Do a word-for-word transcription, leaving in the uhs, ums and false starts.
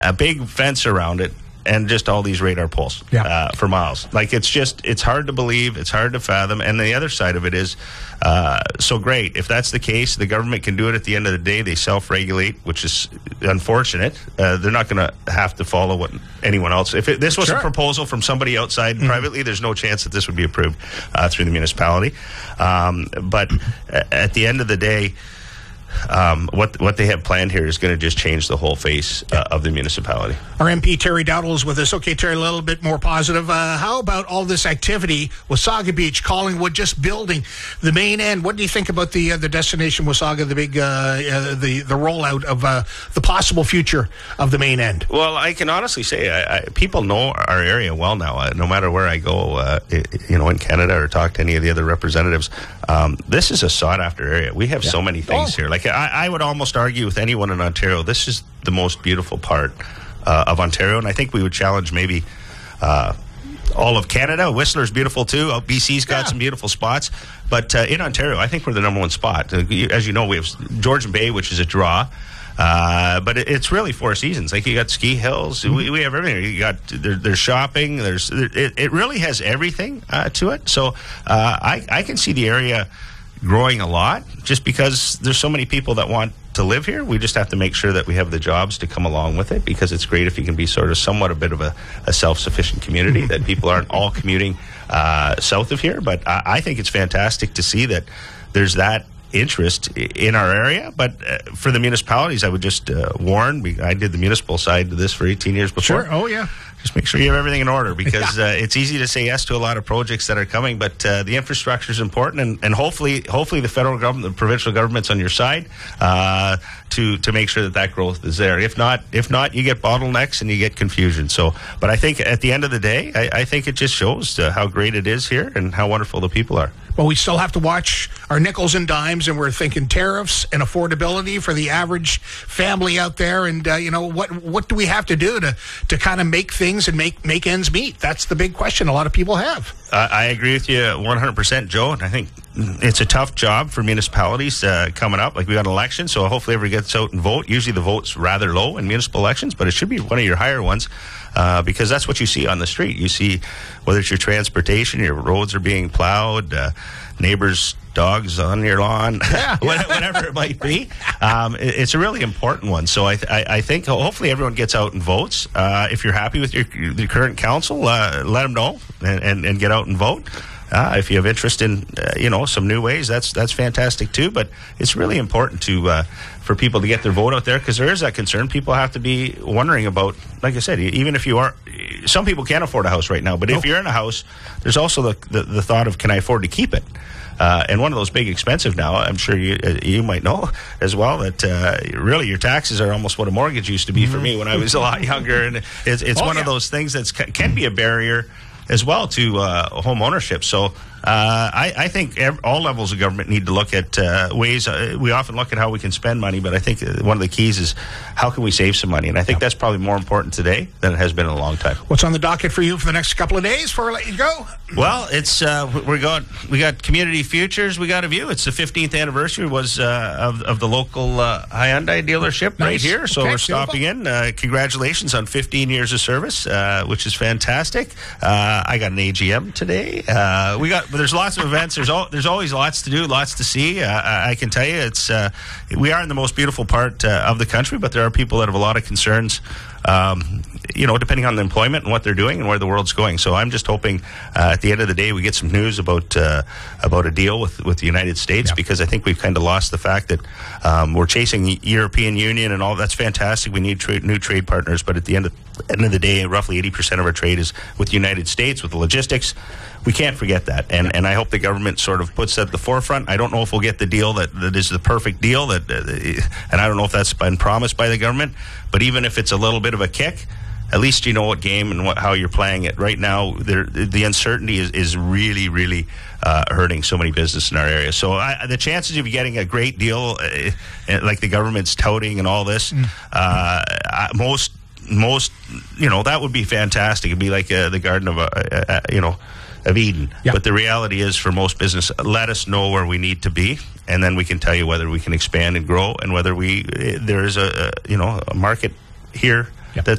a big fence around it, and just all these radar poles yeah. uh, for miles. Like, it's just, it's hard to believe, it's hard to fathom. And the other side of it is, uh, so great. If that's the case, the government can do it at the end of the day. They self-regulate, which is unfortunate. Uh, they're not going to have to follow what anyone else. If it, this was sure. a proposal from somebody outside mm-hmm. privately, there's no chance that this would be approved uh, through the municipality. Um, but at the end of the day, Um, what what they have planned here is going to just change the whole face uh, of the municipality. Our M P Terry Dowdle is with us. Okay, Terry, a little bit more positive. Uh, how about all this activity, Wasaga Beach, Collingwood, just building the main end? What do you think about the uh, the destination Wasaga, the big uh, uh, the the rollout of uh, the possible future of the main end? Well, I can honestly say I, I, people know our area well now. Uh, no matter where I go, uh, it, you know, in Canada or talk to any of the other representatives, um, this is a sought after area. We have yeah. so many things oh. here. Like, I, I would almost argue with anyone in Ontario, this is the most beautiful part uh, of Ontario, and I think we would challenge maybe uh, all of Canada. Whistler's beautiful too. Oh, B C's got yeah. some beautiful spots, but uh, in Ontario, I think we're the number one spot. Uh, as you know, we have Georgian Bay, which is a draw. Uh, but it, it's really four seasons. Like, you got ski hills, mm-hmm. we, we have everything. You got there, there's shopping. There's it, it really has everything uh, to it. So uh, I I can see the area growing a lot just because there's so many people that want to live here. We just have to make sure that we have the jobs to come along with it, because it's great if you can be sort of somewhat a bit of a, a self-sufficient community, that people aren't all commuting uh, south of here. But I, I think it's fantastic to see that there's that interest in our area. But uh, for the municipalities, I would just uh, warn, we, I did the municipal side of this for eighteen years before. Sure. Oh, yeah. Just make sure you have everything in order, because uh, it's easy to say yes to a lot of projects that are coming, but uh, the infrastructure is important, and, and hopefully hopefully the federal government, the provincial government's on your side uh, to to make sure that that growth is there. If not, if not, you get bottlenecks and you get confusion. So, but I think at the end of the day, I, I think it just shows uh, how great it is here and how wonderful the people are. Well, we still have to watch our nickels and dimes, and we're thinking tariffs and affordability for the average family out there. And, uh, you know, what what do we have to do to, to kind of make things and make, make ends meet? That's the big question a lot of people have. Uh, I agree with you one hundred percent, Joe. And I think it's a tough job for municipalities uh, coming up. Like, we got an election, so hopefully everybody gets out and vote. Usually the vote's rather low in municipal elections, but it should be one of your higher ones. Uh, because that's what you see on the street. You see whether it's your transportation, your roads are being plowed, uh, neighbors' dogs on your lawn, yeah. whatever it might be. Um, it, it's a really important one. So I, I, I think hopefully everyone gets out and votes. Uh, if you're happy with your, your current council, uh, let them know and, and, and get out and vote. Uh, if you have interest in, uh, you know, some new ways, that's that's fantastic too. But it's really important to uh, for people to get their vote out there, because there is that concern. People have to be wondering about, like I said, even if you are, some people can't afford a house right now. But nope. if you're in a house, there's also the, the, the thought of, can I afford to keep it? Uh, and one of those big expensive now, I'm sure you uh, you might know as well, that uh, really your taxes are almost what a mortgage used to be mm-hmm. for me when I was a lot younger. And it's, it's oh, one yeah. of those things that can be a barrier as well to uh, home ownership. So uh, I, I think ev- all levels of government need to look at uh, ways. Uh, we often look at how we can spend money, but I think one of the keys is how can we save some money? And I think yep. that's probably more important today than it has been in a long time. What's on the docket for you for the next couple of days before I let you go? Well, it's uh, we're going. We got Community Futures. We got a view. It's the fifteenth anniversary was uh, of of the local uh, Hyundai dealership nice. right here. So okay, we're stopping beautiful. in. Uh, congratulations on fifteen years of service, uh, which is fantastic. Uh, I got an A G M today. Uh, we got. There's lots of events. There's all. There's always lots to do, lots to see. Uh, I can tell you, it's. Uh, we are in the most beautiful part uh, of the country, but there are people that have a lot of concerns. Um, you know, depending on the employment and what they're doing and where the world's going. So I'm just hoping uh, at the end of the day we get some news about uh, about a deal with, with the United States, yeah. because I think we've kind of lost the fact that um, we're chasing the European Union and all. That's fantastic. We need tra- new trade partners, but at the end of, end of the day, roughly eighty percent of our trade is with the United States, with the logistics. We can't forget that, and yeah. and I hope the government sort of puts that at the forefront. I don't know if we'll get the deal that, that is the perfect deal, that, uh, and I don't know if that's been promised by the government, but even if it's a little bit of a kick, at least you know what game and what, how you're playing it. Right now, there, the uncertainty is, is really, really uh, hurting so many businesses in our area. So I, the chances of you getting a great deal, uh, like the government's touting and all this, mm. uh, most, most, you know, that would be fantastic. It'd be like uh, the Garden of, uh, uh, you know, of Eden. Yep. But the reality is, for most business, let us know where we need to be, and then we can tell you whether we can expand and grow, and whether we there is a, a you know a market here That's